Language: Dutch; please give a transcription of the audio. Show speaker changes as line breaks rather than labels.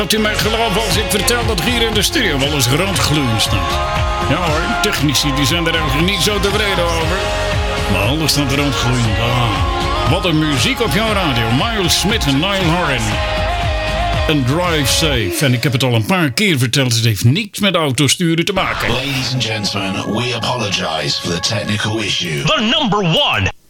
Gaat u mij geloven als ik vertel dat hier in de studio wel eens roodgloeiend staat? Ja hoor, technici die zijn er eigenlijk niet zo tevreden over. Maar alles staat roodgloeiend. Wat een muziek op jouw radio. Miles Smith en Niall Horan. En Drive Safe. En ik heb het al een paar keer verteld. Het heeft niks met autosturen te maken.
Ladies and gentlemen, we apologize for the technical issue.
The number one